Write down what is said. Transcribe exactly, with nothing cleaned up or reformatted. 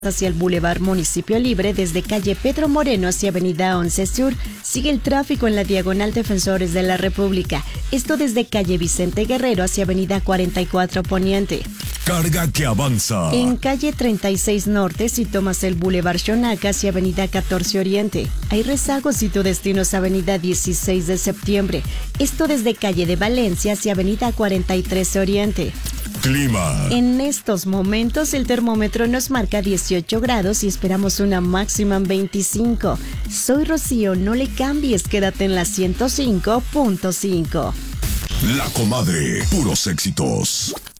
Hacia el Boulevard Municipio Libre, desde calle Pedro Moreno hacia avenida once Sur, sigue el tráfico en la diagonal Defensores de la República. Esto desde calle Vicente Guerrero hacia avenida cuarenta y cuatro Poniente. Carga que avanza. En calle treinta y seis Norte, si tomas el Boulevard Xonaca hacia avenida catorce Oriente. Hay rezagos si tu destino es avenida dieciséis de septiembre. Esto desde calle de Valencia hacia avenida cuarenta y tres Oriente. Clima. En estos momentos el termómetro nos marca dieciocho grados y esperamos una máxima en veinticinco. Soy Rocío, no le cambies, quédate en la ciento cinco punto cinco. La Comadre, puros éxitos.